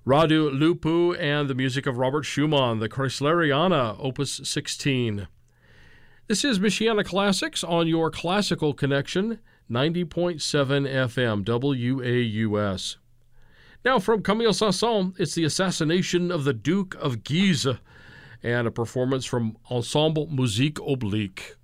Radu Lupu and the music of Robert Schumann, the Kreisleriana, Opus 16. This is Michiana Classics on your Classical Connection, 90.7 FM, WAUS. Now from Camille Saint-Saëns, it's The Assassination of the Duke of Guise, and a performance from Ensemble Musique Oblique.